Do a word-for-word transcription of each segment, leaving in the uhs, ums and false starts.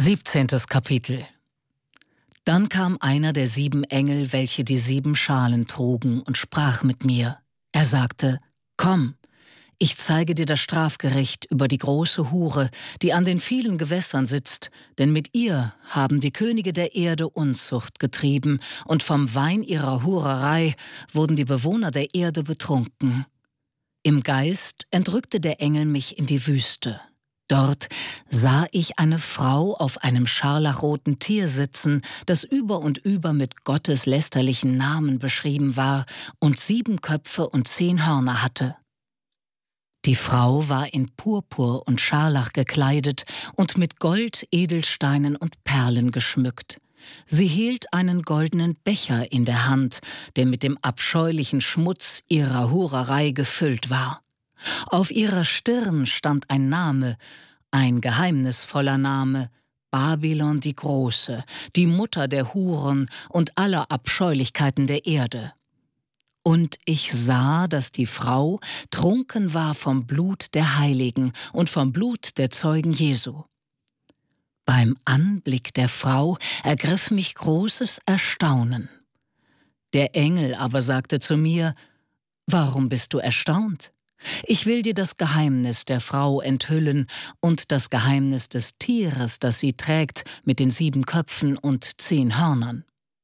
Siebzehntes Kapitel. Dann kam einer der sieben Engel, welche die sieben Schalen trugen, und sprach mit mir. Er sagte: Komm, ich zeige dir das Strafgericht über die große Hure, die an den vielen Gewässern sitzt, denn mit ihr haben die Könige der Erde Unzucht getrieben, und vom Wein ihrer Hurerei wurden die Bewohner der Erde betrunken. Im Geist entrückte der Engel mich in die Wüste. Dort sah ich eine Frau auf einem scharlachroten Tier sitzen, das über und über mit Gottes lästerlichen Namen beschrieben war und sieben Köpfe und zehn Hörner hatte. Die Frau war in Purpur und Scharlach gekleidet und mit Gold, Edelsteinen und Perlen geschmückt. Sie hielt einen goldenen Becher in der Hand, der mit dem abscheulichen Schmutz ihrer Hurerei gefüllt war. Auf ihrer Stirn stand ein Name, ein geheimnisvoller Name: Babylon die Große, die Mutter der Huren und aller Abscheulichkeiten der Erde. Und ich sah, dass die Frau trunken war vom Blut der Heiligen und vom Blut der Zeugen Jesu. Beim Anblick der Frau ergriff mich großes Erstaunen. Der Engel aber sagte zu mir: Warum bist du erstaunt? Ich will dir das Geheimnis der Frau enthüllen und das Geheimnis des Tieres, das sie trägt, mit den sieben Köpfen und zehn Hörnern.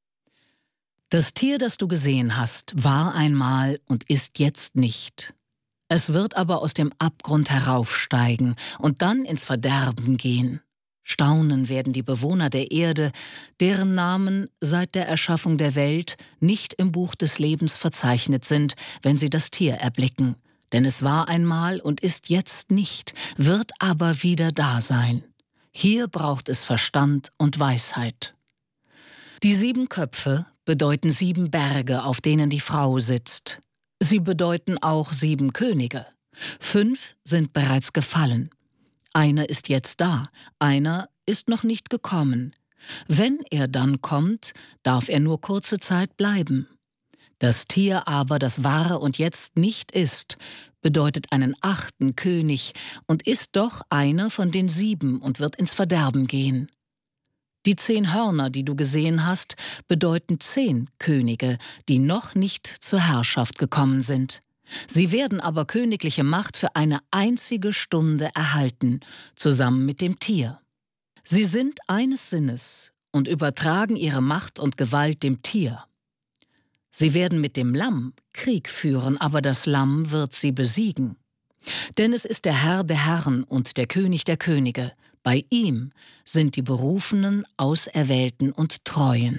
Das Tier, das du gesehen hast, war einmal und ist jetzt nicht. Es wird aber aus dem Abgrund heraufsteigen und dann ins Verderben gehen. Staunen werden die Bewohner der Erde, deren Namen seit der Erschaffung der Welt nicht im Buch des Lebens verzeichnet sind, wenn sie das Tier erblicken. Denn es war einmal und ist jetzt nicht, wird aber wieder da sein. Hier braucht es Verstand und Weisheit. Die sieben Köpfe bedeuten sieben Berge, auf denen die Frau sitzt. Sie bedeuten auch sieben Könige. Fünf sind bereits gefallen. Einer ist jetzt da, einer ist noch nicht gekommen. Wenn er dann kommt, darf er nur kurze Zeit bleiben. Das Tier aber, das war und jetzt nicht ist, bedeutet einen achten König und ist doch einer von den sieben und wird ins Verderben gehen. Die zehn Hörner, die du gesehen hast, bedeuten zehn Könige, die noch nicht zur Herrschaft gekommen sind. Sie werden aber königliche Macht für eine einzige Stunde erhalten, zusammen mit dem Tier. Sie sind eines Sinnes und übertragen ihre Macht und Gewalt dem Tier. Sie werden mit dem Lamm Krieg führen, aber das Lamm wird sie besiegen. Denn es ist der Herr der Herren und der König der Könige. Bei ihm sind die Berufenen, Auserwählten und Treuen.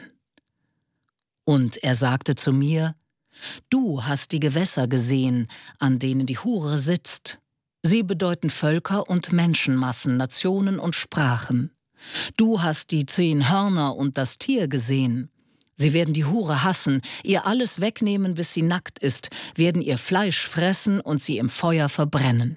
Und er sagte zu mir: Du hast die Gewässer gesehen, an denen die Hure sitzt. Sie bedeuten Völker und Menschenmassen, Nationen und Sprachen. Du hast die zehn Hörner und das Tier gesehen. Sie werden die Hure hassen, ihr alles wegnehmen, bis sie nackt ist, werden ihr Fleisch fressen und sie im Feuer verbrennen.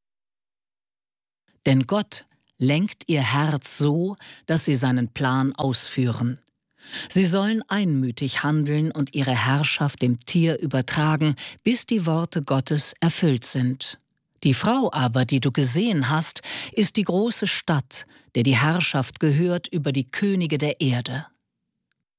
Denn Gott lenkt ihr Herz so, dass sie seinen Plan ausführen. Sie sollen einmütig handeln und ihre Herrschaft dem Tier übertragen, bis die Worte Gottes erfüllt sind. Die Frau aber, die du gesehen hast, ist die große Stadt, der die Herrschaft gehört über die Könige der Erde.